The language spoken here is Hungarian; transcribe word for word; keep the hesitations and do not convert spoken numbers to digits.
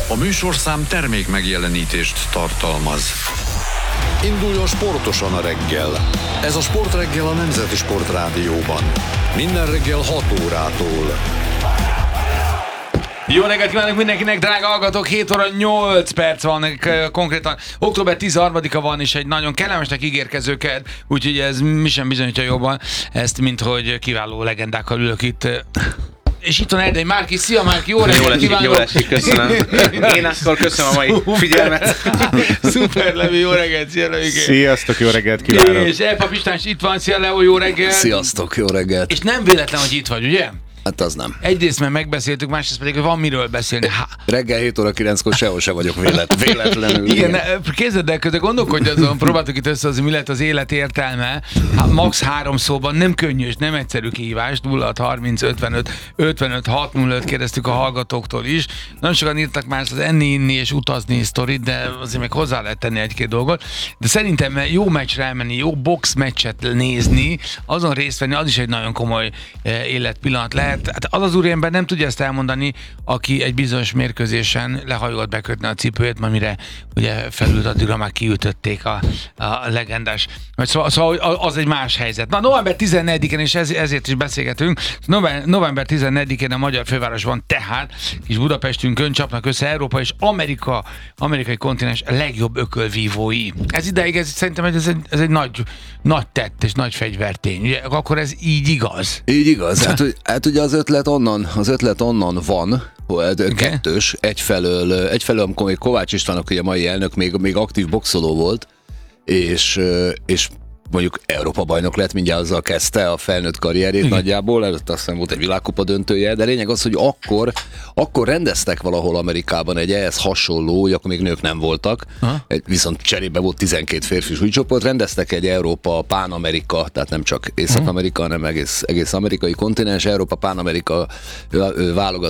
A műsorszám termék megjelenítést tartalmaz. Induljon sportosan a reggel. Ez a Sportreggel a Nemzeti Sportrádióban. Minden reggel hat órától. Jó reggelt kívánok mindenkinek, drága hallgatók! hét óra nyolc perc van, konkrétan október tizenharmadika van, és egy nagyon kellemesnek ígérkező kedd, úgyhogy ez mi sem bizonyítja jobban ezt, mint hogy kiváló legendákkal ülök itt. És itt van Erdei Márki. Szia Márki, jó reggelt kívánok! Jól esik, köszönöm. Én akkor köszönöm a mai figyelmet. Szuper, Levi, jó reggelt, szia Levi! Sziasztok, jó reggelt kívánok! És Elpa Pistán is itt van, szia Leo, jó reggelt! Sziasztok, jó reggelt! És nem véletlen, hogy itt vagy, ugye? Hát az nem. Egyrészt mert megbeszéltük, másrészt pedig, hogy van miről beszélni. Há. Reggel hét óra kilenckor sehol se vagyok vélet, véletlenül. Igen, képzeld el, de gondolkodj azon, próbáltuk itt összehozni, mi lett az élet értelme. Hát max. három szóban, nem könnyű és nem egyszerű kihívás. nulla hat harminc ötvenöt ötvenöt hat nulla öt kérdeztük a hallgatóktól is. Nagyon sokan írtak már az enni, inni és utazni sztorit, de azért még hozzá lehet tenni egy-két dolgot. De szerintem jó meccsre elmenni, jó box meccset nézni, azon részt venni, az is egy nagyon komoly életpillanat lehet. Hát az az úriember nem tudja ezt elmondani, aki egy bizonyos mérkőzésen lehajolt bekötni a cipőjét, mert mire ugye felült, addigra már kiütötték a, a legendás. Szóval, szóval az egy más helyzet. Na, november tizennegyedikén, és ez, ezért is beszélgetünk, november tizennegyedikén a magyar fővárosban, tehát kis Budapestünkön csapnak össze Európa és Amerika, amerikai kontinens legjobb ökölvívói. Ez ideig, ez szerintem ez egy, ez egy nagy, nagy tett és nagy fegyvertény. Ugye, akkor ez így igaz? Így igaz. Hát, hogy, hát ugye az ötlet onnan, az ötlet onnan van, hogy kettős, egyfelől, egyfelől, amikor még Kovács István, aki a mai elnök, még, még aktív boxoló volt, és, és mondjuk Európa-bajnok lett, mindjárt azzal kezdte a felnőtt karrierjét. Igen. Nagyjából, előtt azt hiszem volt egy világkupa döntője, de lényeg az, hogy akkor, akkor rendeztek valahol Amerikában egy ehhez hasonló, hogy akkor még nők nem voltak, ha? Viszont cserébe volt tizenkét férfi súlycsoport, rendeztek egy Európa, Pán-Amerika, tehát nem csak Észak-Amerika, hanem egész, egész amerikai kontinens, Európa, Pán-Amerika válogatott